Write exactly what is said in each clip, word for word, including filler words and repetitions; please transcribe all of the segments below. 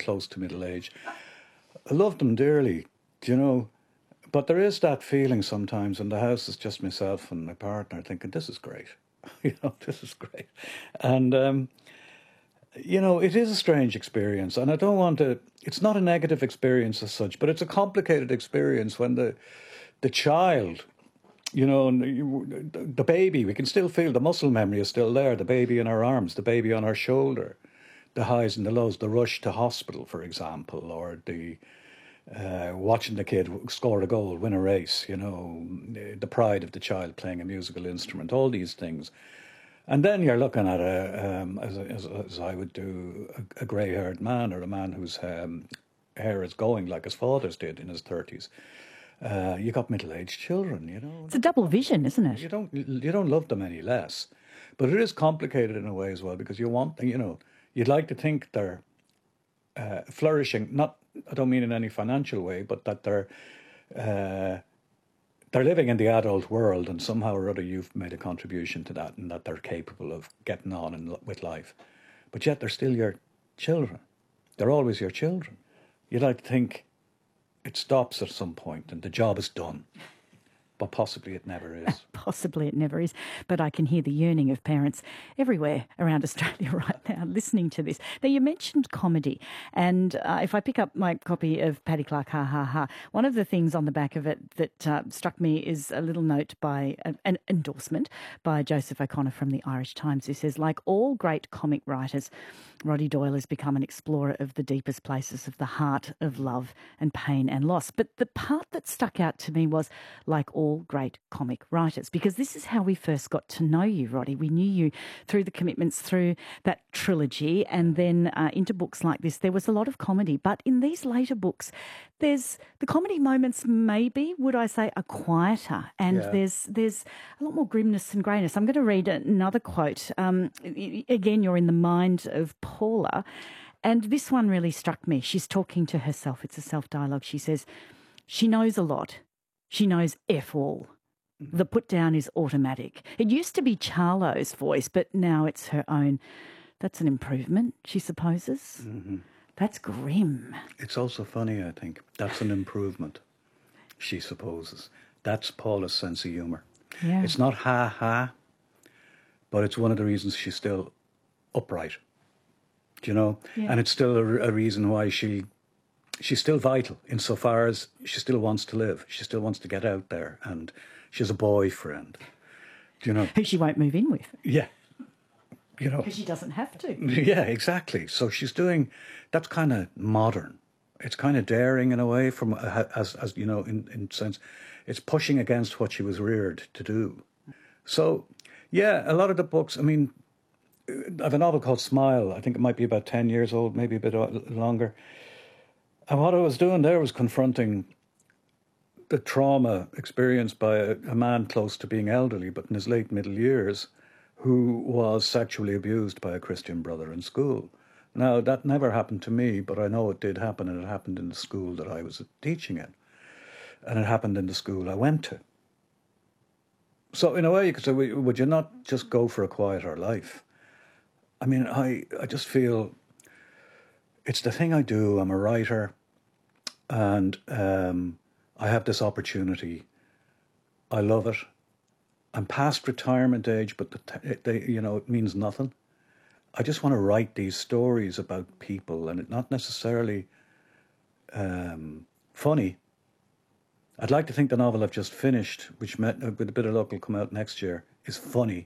close to middle age. I loved them dearly, do you know? But there is that feeling sometimes in the house, it's just myself and my partner thinking, this is great. you know, this is great. And, um, you know, it is a strange experience. And I don't want to, it's not a negative experience as such, but it's a complicated experience when the the child, you know, the baby, we can still feel the muscle memory is still there, the baby in our arms, the baby on our shoulder, the highs and the lows, the rush to hospital, for example, or the uh, watching the kid score a goal, win a race, you know, the pride of the child playing a musical instrument, all these things. And then you're looking at a, um, as, as, as I would do, a, a grey-haired man or a man whose um, hair is going like his father's did in his thirties. Uh, you got middle-aged children, you know. It's a double vision, isn't it? You don't you don't love them any less, but it is complicated in a way as well because you want, you know, you'd like to think they're uh, flourishing. Not, I don't mean in any financial way, but that they're uh, they're living in the adult world, and somehow or other you've made a contribution to that, and that they're capable of getting on in, with life. But yet they're still your children. They're always your children. You'd like to think it stops at some point and the job is done. But possibly it never is. Possibly it never is. But I can hear the yearning of parents everywhere around Australia right now listening to this. Now, you mentioned comedy. And uh, if I pick up my copy of Paddy Clark, Ha Ha Ha, one of the things on the back of it that uh, struck me is a little note by uh, an endorsement by Joseph O'Connor from the Irish Times, who says, like all great comic writers, Roddy Doyle has become an explorer of the deepest places of the heart of love and pain and loss. But the part that stuck out to me was, like all great comic writers, because this is how we first got to know you, Roddy. We knew you through the commitments, through that trilogy, and then uh, into books like this. There was a lot of comedy, but in these later books, there's the comedy moments maybe, would I say, are quieter, and yeah. there's there's a lot more grimness and greyness. I'm going to read another quote. Um, again, you're in the mind of Paula, and this one really struck me. She's talking to herself. It's a self-dialogue. She says, she knows a lot. She knows F all. The put down is automatic. It used to be Charlo's voice, but now it's her own. That's an improvement, she supposes. Mm-hmm. That's grim. It's also funny, I think. That's an improvement, she supposes. That's Paula's sense of humour. Yeah. It's not ha-ha, but it's one of the reasons she's still upright. Do you know? Yeah. And it's still a, a reason why she... She's still vital insofar as she still wants to live. She still wants to get out there, and she has a boyfriend. Do you know? Who she won't move in with. Yeah. You know. Because she doesn't have to. Yeah, exactly. So she's doing, that's kind of modern. It's kind of daring in a way, from as, as you know, in, in sense, it's pushing against what she was reared to do. So, yeah, a lot of the books, I mean, I have a novel called Smile. I think it might be about ten years old, maybe a bit longer. And what I was doing there was confronting the trauma experienced by a, a man close to being elderly, but in his late middle years, who was sexually abused by a Christian brother in school. Now, that never happened to me, but I know it did happen, and it happened in the school that I was teaching in. And it happened in the school I went to. So in a way, you could say, would you not just go for a quieter life? I mean, I, I just feel it's the thing I do. I'm a writer, and um, I have this opportunity. I love it. I'm past retirement age, but the, they, you know, it means nothing. I just want to write these stories about people, and it not necessarily um, funny. I'd like to think the novel I've just finished, which met, with a bit of luck will come out next year, is funny.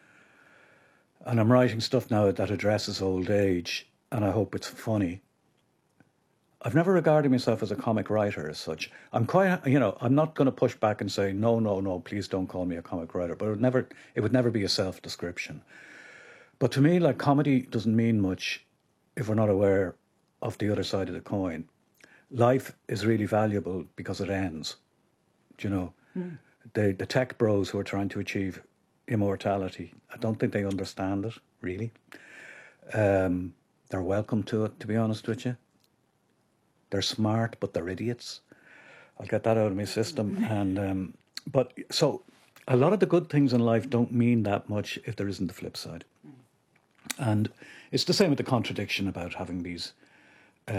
And I'm writing stuff now that addresses old age, and I hope it's funny. I've never regarded myself as a comic writer as such. I'm quite, you know, I'm not going to push back and say, no, no, no, please don't call me a comic writer. But it would never, it would never be a self-description. But to me, like, comedy doesn't mean much if we're not aware of the other side of the coin. Life is really valuable because it ends. Do you know? Mm. The, the tech bros who are trying to achieve immortality, I don't think they understand it, really. Um, they're welcome to it, to be honest with you. They're smart, but they're idiots. I'll get that out of my system. And um, but so a lot of the good things in life don't mean that much if there isn't the flip side. And it's the same with the contradiction about having these